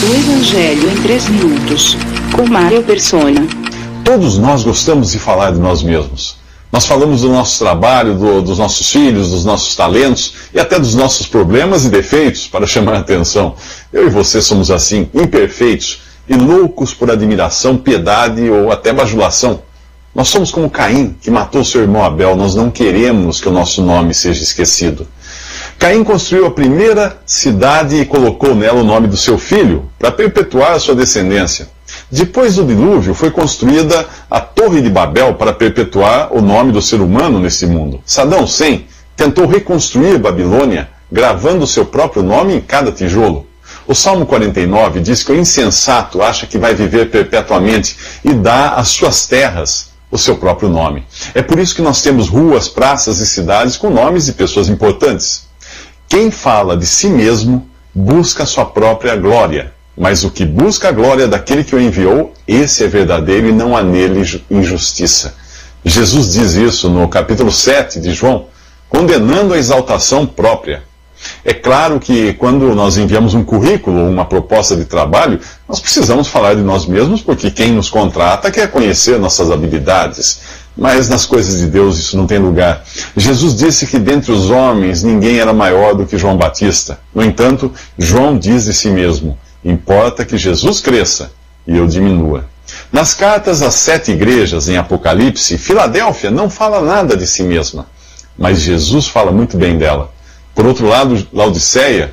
O Evangelho em 3 minutos, com Mário Persona. Todos nós gostamos de falar de nós mesmos. Nós falamos do nosso trabalho, dos nossos filhos, dos nossos talentos e até dos nossos problemas e defeitos para chamar a atenção. Eu e você somos assim, imperfeitos e loucos por admiração, piedade ou até bajulação. Nós somos como Caim, que matou seu irmão Abel. Nós não queremos que o nosso nome seja esquecido. Caim construiu a primeira cidade e colocou nela o nome do seu filho, para perpetuar a sua descendência. Depois do dilúvio, foi construída a Torre de Babel para perpetuar o nome do ser humano nesse mundo. Saddam Hussein tentou reconstruir Babilônia, gravando o seu próprio nome em cada tijolo. O Salmo 49 diz que o insensato acha que vai viver perpetuamente e dá às suas terras o seu próprio nome. É por isso que nós temos ruas, praças e cidades com nomes de pessoas importantes. Quem fala de si mesmo busca a sua própria glória, mas o que busca a glória daquele que o enviou, esse é verdadeiro e não há nele injustiça. Jesus diz isso no capítulo 7 de João, condenando a exaltação própria. É claro que quando nós enviamos um currículo ou uma proposta de trabalho, nós precisamos falar de nós mesmos, porque quem nos contrata quer conhecer nossas habilidades. Mas nas coisas de Deus isso não tem lugar. Jesus disse que dentre os homens ninguém era maior do que João Batista. No entanto, João diz de si mesmo: importa que Jesus cresça e eu diminua. Nas cartas às 7 igrejas em Apocalipse, Filadélfia não fala nada de si mesma, mas Jesus fala muito bem dela. Por outro lado, Laodiceia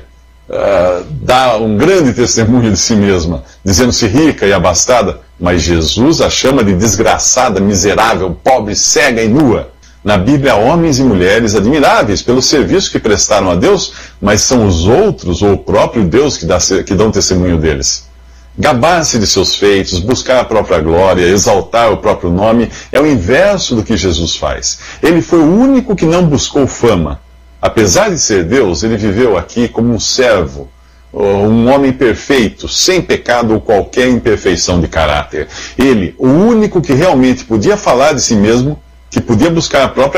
dá um grande testemunho de si mesma, dizendo-se rica e abastada, mas Jesus a chama de desgraçada, miserável, pobre, cega e nua. Na Bíblia há homens e mulheres admiráveis pelo serviço que prestaram a Deus, mas são os outros ou o próprio Deus que dão testemunho deles. Gabar-se de seus feitos, buscar a própria glória, exaltar o próprio nome, é o inverso do que Jesus faz. Ele foi o único que não buscou fama. Apesar de ser Deus, ele viveu aqui como um servo, um homem perfeito, sem pecado ou qualquer imperfeição de caráter. Ele, o único que realmente podia falar de si mesmo, que podia buscar a própria